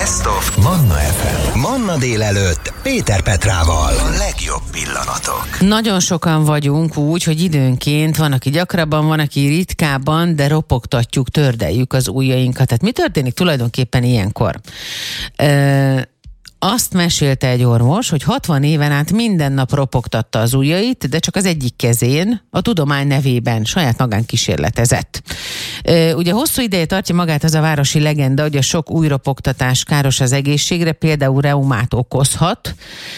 Best of Manna FM. Manna délelőtt Péter Petrával. A legjobb pillanatok. Nagyon sokan vagyunk úgy, hogy időnként van, aki gyakrabban, van, aki ritkábban, de ropogtatjuk, tördeljük az ujjainkat. Tehát mi történik tulajdonképpen ilyenkor? Azt mesélte egy orvos, hogy 60 éven át minden nap ropogtatta az ujjait, de csak az egyik kezén, a tudomány nevében saját magán kísérletezett. Ugye hosszú ideje tartja magát az a városi legenda, hogy a sok újropogtatás káros az egészségre, például reumát okozhat,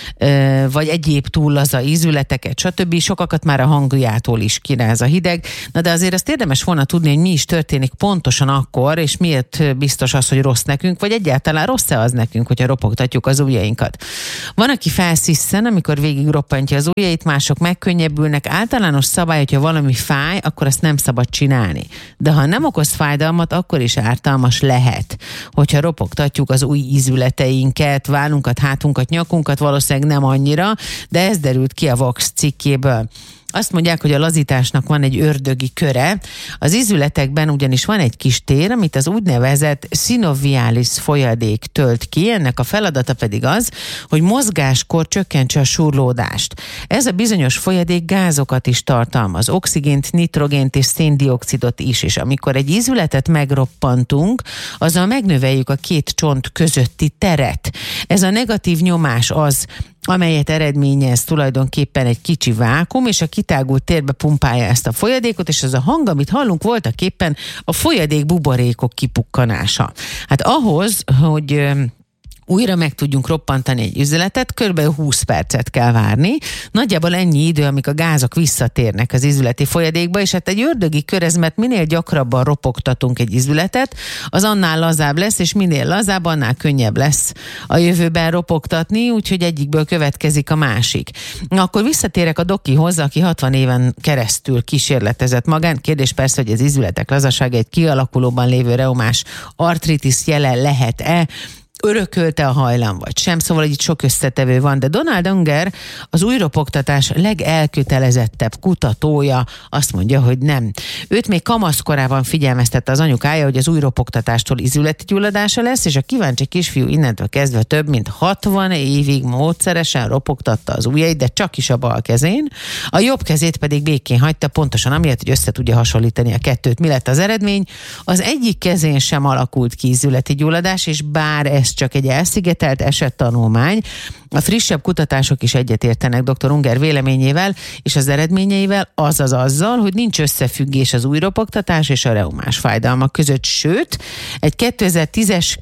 vagy egyéb túl laza ízületeket, stb. Sokakat már a hangjától is kiráz a hideg. Na de azért azt érdemes volna tudni, hogy mi is történik pontosan akkor, és miért biztos az, hogy rossz nekünk, vagy egyáltalán rossz-e az nekünk, hogyha ropogtatjuk az ujjainkat. Van, aki felszisszen, amikor végig roppantja az ujjait, mások megkönnyebbülnek. Általános szabály, hogyha valami fáj, akkor azt nem szabad csinálni. De ha nem okoz fájdalmat, akkor is ártalmas lehet, hogyha ropogtatjuk az új ízületeinket, vállunkat, hátunkat, nyakunkat, valószínűleg nem annyira, de ez derült ki a Vox cikkéből. Azt mondják, hogy a lazításnak van egy ördögi köre. Az ízületekben ugyanis van egy kis tér, amit az úgynevezett synovialis folyadék tölt ki, ennek a feladata pedig az, hogy mozgáskor csökkentse a surlódást. Ez a bizonyos folyadék gázokat is tartalmaz, oxigént, nitrogént és széndioxidot is, és amikor egy ízületet megroppantunk, azzal megnöveljük a két csont közötti teret. Ez a negatív nyomás az, amelyet eredményez tulajdonképpen egy kicsi vákum, és a kitágult térbe pumpálja ezt a folyadékot, és ez a hang, amit hallunk, voltaképpen a folyadék buborékok kipukkanása. Hát ahhoz, hogy újra meg tudjunk roppantani egy ízületet, kb. 20 percet kell várni. Nagyjából ennyi idő, amíg a gázok visszatérnek az ízületi folyadékba, és hát egy ördögi kör ez, mert minél gyakrabban ropogtatunk egy ízületet, az annál lazább lesz, és minél lazább, annál könnyebb lesz a jövőben ropogtatni, úgyhogy egyikből következik a másik. Na, akkor visszatérek a dokihoz, aki 60 éven keresztül kísérletezett magán. Kérdés persze, hogy az ízületek lazasága egy kialakulóban lévő reumás artritis jele lehet-e, örökölte a hajlam, vagy sem, szóval itt sok összetevő van, de Donald Unger, az újropogtatás legelkötelezettebb kutatója azt mondja, hogy nem. Őt még kamaszkorában figyelmeztette az anyukája, hogy az újropogtatástól ízületi gyulladása lesz, és a kíváncsi kisfiú innentől kezdve több mint 60 évig módszeresen ropogtatta az ujjait, de csak is a bal kezén. A jobb kezét pedig békén hagyta, pontosan amiatt, hogy össze tudja hasonlítani a kettőt. Mi lett az eredmény? Az egyik kezén sem alakult ki ízületi gyulladás, és bár ez csak egy elszigetelt esettanulmány, a frissebb kutatások is egyetértenek dr. Unger véleményével és az eredményeivel, azaz azzal, hogy nincs összefüggés az újropogtatás és a reumás fájdalmak között, sőt, egy 2010-es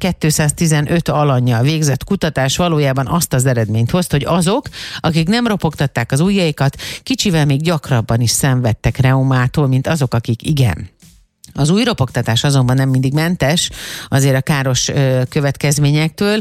215 alannyal végzett kutatás valójában azt az eredményt hozta, hogy azok, akik nem ropogtatták az ujjaikat, kicsivel még gyakrabban is szenvedtek reumától, mint azok, akik igen. Az újropogtatás azonban nem mindig mentes azért a káros következményektől.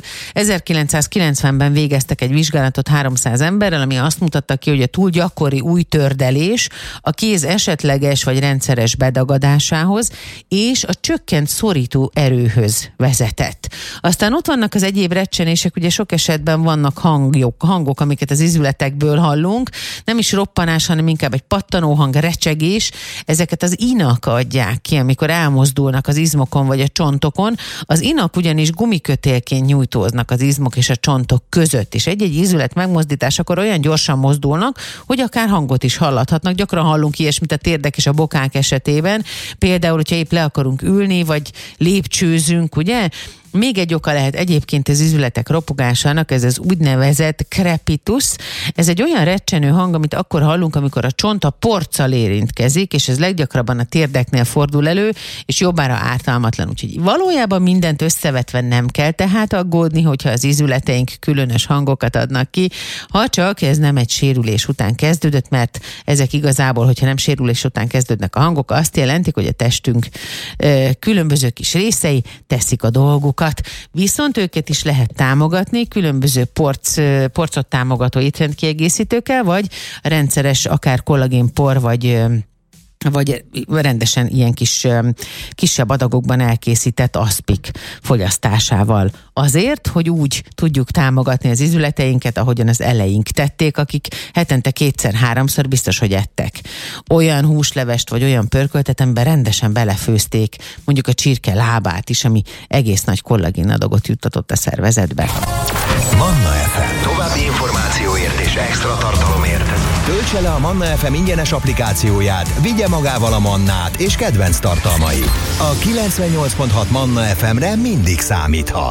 1990-ben végeztek egy vizsgálatot 300 emberrel, ami azt mutatta ki, hogy a túl gyakori újtördelés a kéz esetleges vagy rendszeres bedagadásához és a csökkent szorító erőhöz vezetett. Aztán ott vannak az egyéb recsenések, ugye sok esetben vannak hangok, amiket az ízületekből hallunk, nem is roppanás, hanem inkább egy pattanó hang, recsegés, ezeket az inak adják ki, amikor elmozdulnak az izmokon vagy a csontokon. Az inak ugyanis gumikötélként nyújtóznak az izmok és a csontok között, és egy-egy ízület megmozdításakor olyan gyorsan mozdulnak, hogy akár hangot is hallathatnak. Gyakran hallunk ilyesmit a térdek és a bokák esetében. Például, hogyha épp le akarunk ülni, vagy lépcsőzünk, ugye? Még egy oka lehet egyébként az ízületek ropogásának, ez az úgynevezett crepitus. Ez egy olyan recsenő hang, amit akkor hallunk, amikor a csont a porccal érintkezik, és ez leggyakrabban a térdeknél fordul elő, és jobbára ártalmatlan. Úgyhogy valójában mindent összevetve nem kell tehát aggódni, hogyha az ízületeink különös hangokat adnak ki, ha csak ez nem egy sérülés után kezdődött, mert ezek igazából, hogyha nem sérülés után kezdődnek a hangok, azt jelentik, hogy a testünk különböző kis részei teszik a dolgukat. Viszont őket is lehet támogatni különböző porcot támogató étrendkiegészítőkkel, vagy rendszeres akár kollagénpor, vagy vagy rendesen ilyen kisebb adagokban elkészített aszpik fogyasztásával. Azért, hogy úgy tudjuk támogatni az ízületeinket, ahogyan az eleink tették, akik hetente 2-3-szor biztos, hogy ettek. Olyan húslevest, vagy olyan pörköltet, amiben rendesen belefőzték mondjuk a csirke lábát is, ami egész nagy kollagénadagot juttatott a szervezetbe. Manna FM. További információért és extra tartalomért töltse le a Manna FM ingyenes applikációját, vigye magával a mannát és kedvenc tartalmait. A 98.6 Manna FM-re mindig számíthat.